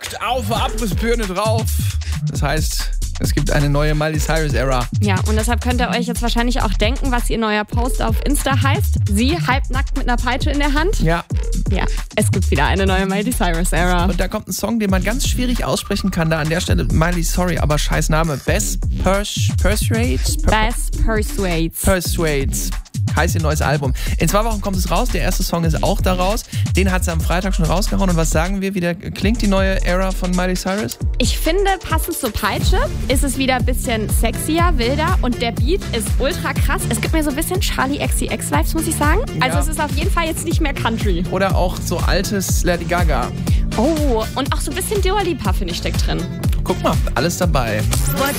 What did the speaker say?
drückt auf Abrissbirne drauf. Das heißt, es gibt eine neue Miley Cyrus-Ära. Ja, und deshalb könnt ihr euch jetzt wahrscheinlich auch denken, was ihr neuer Post auf Insta heißt. Sie halbnackt mit einer Peitsche in der Hand. Ja. Ja, es gibt wieder eine neue Miley Cyrus-Ära. Und da kommt ein Song, den man ganz schwierig aussprechen kann. Da an der Stelle, Miley, sorry, aber scheiß Name. Best Persuades? Best Persuades. Persuades. Heißt ihr neues Album. In 2 Wochen kommt es raus. Der erste Song ist auch da raus. Den hat sie am Freitag schon rausgehauen. Und was sagen wir? Wie klingt die neue Ära von Miley Cyrus? Ich finde, passend zur Peitsche ist es wieder ein bisschen sexier, wilder und der Beat ist ultra krass. Es gibt mir so ein bisschen Charli XCX-Vibes, muss ich sagen. Also es ist auf jeden Fall jetzt nicht mehr Country. Oder auch so altes Lady Gaga. Oh, und auch so ein bisschen Dua Lipa, finde ich, steckt drin. Guck mal, alles dabei.